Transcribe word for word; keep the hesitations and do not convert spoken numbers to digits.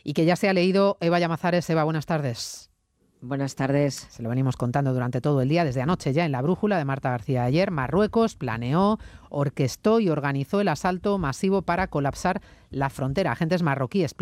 y que ya se ha leído Eva Llamazares. Eva, buenas tardes. Buenas tardes. Se lo venimos contando durante todo el día, desde anoche ya en La Brújula de Marta García. Ayer Marruecos planeó, orquestó y organizó el asalto masivo para colapsar la frontera. Agentes marroquíes